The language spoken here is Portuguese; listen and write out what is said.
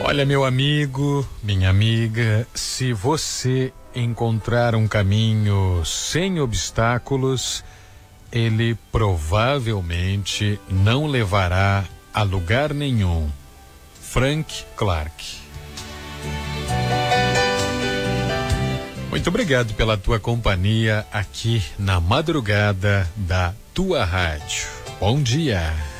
Olha, meu amigo, minha amiga, se você encontrar um caminho sem obstáculos, ele provavelmente não levará a lugar nenhum. Frank Clark. Muito obrigado pela tua companhia aqui na madrugada da tua rádio. Bom dia.